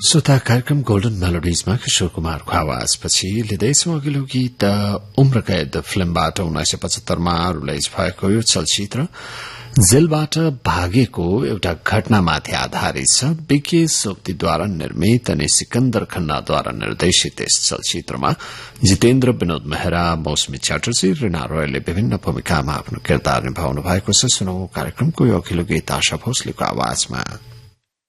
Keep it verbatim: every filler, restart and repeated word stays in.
श्रोता कार्यक्रम गोल्डन मेलोडीजमा किशोर कुमारको आवाजपछि लिँदैछौं अघिल्लो गीत उम्र कैद फिल्मबाट उन्नाइस सय पचहत्तरमा रिलिज भएको यो चलचित्र जेलबाट भागेको एउटा घटनामाथि आधारित छ। बीके सोप्तीद्वारा निर्मित अनि सिकन्दर खन्नाद्वारा निर्देशित यस चलचित्रमा जितेन्द्र, विनोद मेहरा, मौसमी च्याटर्जी, रीना रोयले विभिन्न भूमिकामा आफ्नो किरदार निभाउनु भएको छ। सुनौ कार्यक्रमको यो अघिल्लो गीत आशा भोसलेको आवाजमा।